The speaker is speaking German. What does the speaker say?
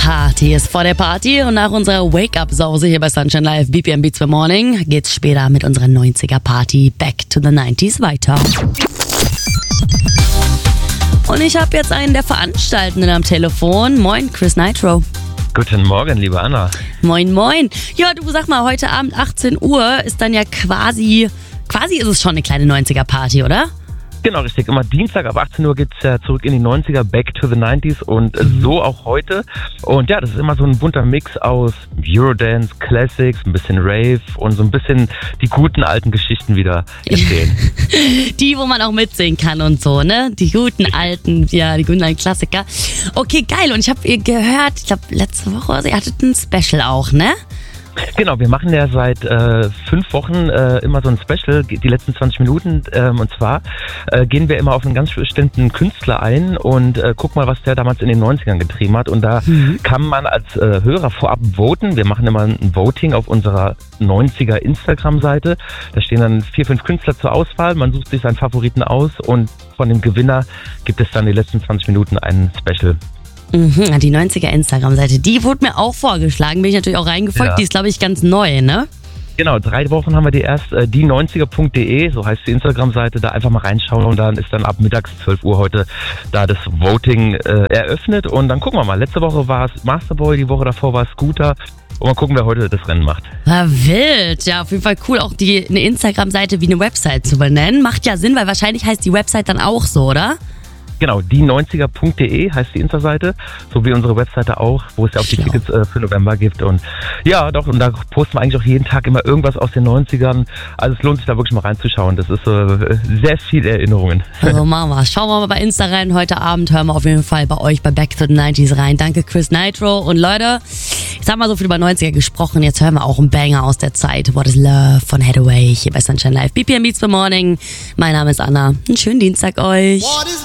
Party ist vor der Party und nach unserer Wake-up-Sause hier bei Sunshine Live BPM Beats for Morning geht's später mit unserer 90er-Party Back to the 90s weiter. Und ich habe jetzt einen der Veranstaltenden am Telefon. Moin, Chris Nitro. Guten Morgen, liebe Anna. Moin, moin. Ja, du sag mal, heute Abend 18 Uhr ist dann ja quasi ist es schon eine kleine 90er-Party, oder? Genau, richtig. Immer Dienstag ab 18 Uhr geht's ja zurück in die 90er, back to the 90s und so auch heute. Und ja, das ist immer so ein bunter Mix aus Eurodance, Classics, ein bisschen Rave und so ein bisschen die guten alten Geschichten wieder erzählen. Die, wo man auch mitsingen kann und so, ne? Die guten alten Klassiker. Okay, geil. Und ich habe gehört, ich glaube letzte Woche, ihr hattet ein Special auch, ne? Genau, wir machen ja seit 5 Wochen immer so ein Special, die letzten 20 Minuten. Und zwar gehen wir immer auf einen ganz bestimmten Künstler ein und guck mal, was der damals in den 90ern getrieben hat. Und da kann man als Hörer vorab voten. Wir machen immer ein Voting auf unserer 90er Instagram-Seite. Da stehen dann 4, 5 Künstler zur Auswahl. Man sucht sich seinen Favoriten aus und von dem Gewinner gibt es dann die letzten 20 Minuten ein Special. Die 90er Instagram-Seite, die wurde mir auch vorgeschlagen, bin ich natürlich auch reingefolgt, ja. Die ist, glaube ich, ganz neu, ne? Genau, 3 Wochen haben wir die erst, die90er.de, so heißt die Instagram-Seite, da einfach mal reinschauen und dann ist dann ab mittags 12 Uhr heute da das Voting eröffnet und dann gucken wir mal. Letzte Woche war es Masterboy, die Woche davor war es Scooter und mal gucken, wer heute das Rennen macht. Ja, wild, ja, auf jeden Fall cool, auch eine Instagram-Seite wie eine Website zu benennen. Macht ja Sinn, weil wahrscheinlich heißt die Website dann auch so, oder? Genau, die90er.de heißt die Insta-Seite, so wie unsere Webseite auch, wo es ja auch die Tickets für November gibt. Und ja, doch, und da posten wir eigentlich auch jeden Tag immer irgendwas aus den 90ern. Also es lohnt sich da wirklich mal reinzuschauen. Das ist sehr viele Erinnerungen. Also machen wir. Schauen wir mal bei Insta rein. Heute Abend hören wir auf jeden Fall bei euch bei Back to the 90s rein. Danke Chris Nitro. Und Leute, ich habe mal so viel über 90er gesprochen. Jetzt hören wir auch einen Banger aus der Zeit. What is Love von Hathaway hier bei Sunshine Live. BPM Beats for Morning. Mein Name ist Anna. Einen schönen Dienstag euch.